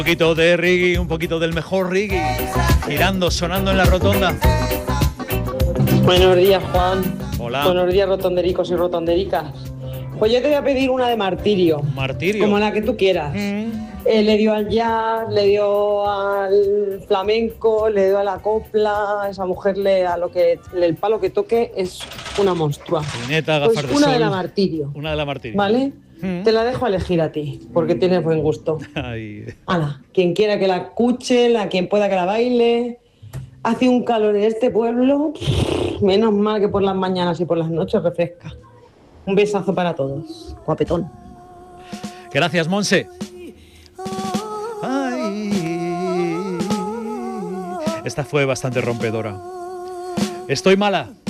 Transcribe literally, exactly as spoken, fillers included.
Un poquito de reggae, un poquito del mejor reggae, girando, sonando en la rotonda. Buenos días, Juan. Hola. Buenos días, rotondericos y rotondericas. Pues yo te voy a pedir una de martirio. Martirio. Como la que tú quieras. Mm. Eh, le dio al jazz, le dio al flamenco, le dio a la copla. Esa mujer le da lo que el palo que toque es una monstrua. Trineta, gafas Pues de una sol. de la martirio. Una de la martirio. ¿Vale? Mm. Te la dejo a elegir a ti, porque tienes buen gusto. Ay. Ala, quien quiera que la escuche, la quien pueda que la baile. Hace un calor en este pueblo, menos mal que por las mañanas y por las noches refresca. Un besazo para todos. Guapetón. Gracias, Monse. Ay. Esta fue bastante rompedora. Estoy mala.